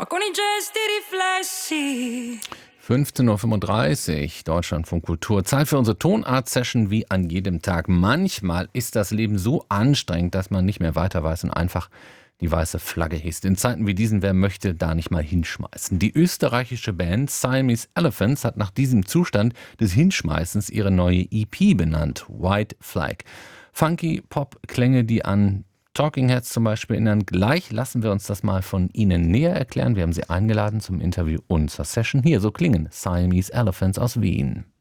ma con i gesti riflessi. 15.35 Uhr, Deutschlandfunk Kultur. Zeit für unsere Tonart-Session wie an jedem Tag. Manchmal ist das Leben so anstrengend, dass man nicht mehr weiter weiß und einfach die weiße Flagge hisst. In Zeiten wie diesen, wer möchte da nicht mal hinschmeißen? Die österreichische Band Siamese Elephants hat nach diesem Zustand des Hinschmeißens ihre neue EP benannt, White Flag. Funky Pop-Klänge, die an Talking Heads zum Beispiel erinnern. Gleich lassen wir uns das mal von Ihnen näher erklären. Wir haben Sie eingeladen zum Interview und zur Session. Hier, so klingen Siamese Elephants aus Wien.